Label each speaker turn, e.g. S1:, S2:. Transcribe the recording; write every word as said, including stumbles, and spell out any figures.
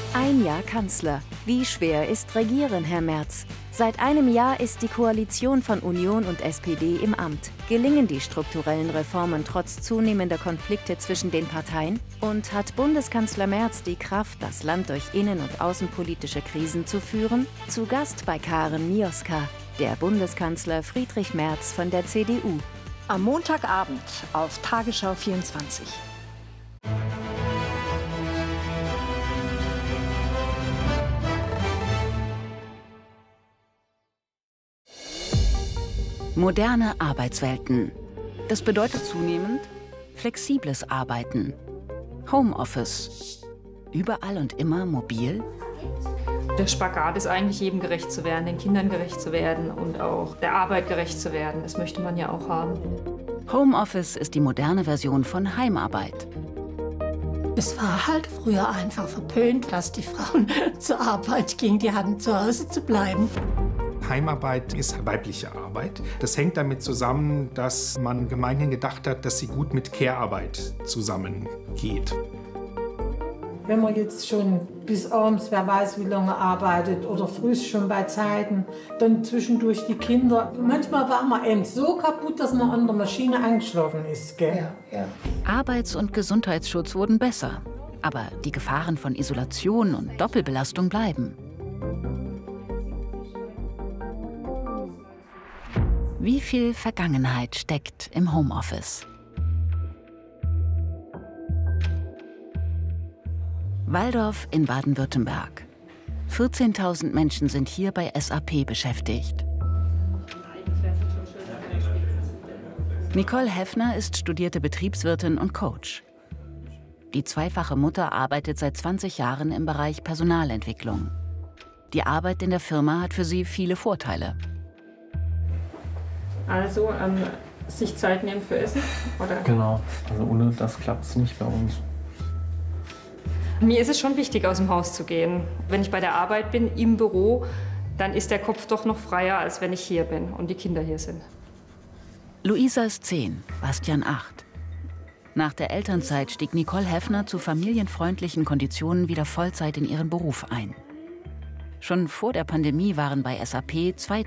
S1: Ein Jahr Kanzler. Wie schwer ist Regieren, Herr Merz? Seit einem Jahr ist die Koalition von Union und S P D im Amt. Gelingen die strukturellen Reformen trotz zunehmender Konflikte zwischen den Parteien? Und hat Bundeskanzler Merz die Kraft, das Land durch innen- und außenpolitische Krisen zu führen? Zu Gast bei Karen Mioska, der Bundeskanzler Friedrich Merz von der C D U.
S2: Am Montagabend auf Tagesschau vierundzwanzig.
S3: Moderne Arbeitswelten. Das bedeutet zunehmend flexibles Arbeiten, Homeoffice, überall und immer mobil.
S4: Der Spagat ist eigentlich jedem gerecht zu werden, den Kindern gerecht zu werden und auch der Arbeit gerecht zu werden. Das möchte man ja auch haben.
S3: Homeoffice ist die moderne Version von Heimarbeit.
S5: Es war halt früher einfach verpönt, dass die Frauen zur Arbeit gingen. Die hatten zu Hause zu bleiben.
S6: Heimarbeit ist weibliche Arbeit. Das hängt damit zusammen, dass man gemeinhin gedacht hat, dass sie gut mit Care-Arbeit zusammengeht.
S7: Wenn man jetzt schon bis abends, wer weiß wie lange arbeitet oder früh schon bei Zeiten, dann zwischendurch die Kinder. Manchmal war man eben so kaputt, dass man an der Maschine eingeschlafen ist. Gell?
S5: Ja, ja.
S3: Arbeits- und Gesundheitsschutz wurden besser. Aber die Gefahren von Isolation und Doppelbelastung bleiben. Wie viel Vergangenheit steckt im Homeoffice? Walldorf in Baden-Württemberg. vierzehntausend Menschen sind hier bei S A P beschäftigt. Nicole Heffner ist studierte Betriebswirtin und Coach. Die zweifache Mutter arbeitet seit zwanzig Jahren im Bereich Personalentwicklung. Die Arbeit in der Firma hat für sie viele Vorteile.
S4: Also ähm, sich Zeit nehmen für Essen, oder?
S8: Genau, also ohne das klappt es nicht bei uns.
S4: Mir ist es schon wichtig, aus dem Haus zu gehen. Wenn ich bei der Arbeit bin, im Büro, dann ist der Kopf doch noch freier, als wenn ich hier bin und die Kinder hier sind.
S3: Luisa ist zehn, Bastian acht. Nach der Elternzeit stieg Nicole Heffner zu familienfreundlichen Konditionen wieder Vollzeit in ihren Beruf ein. Schon vor der Pandemie waren bei S A P zwei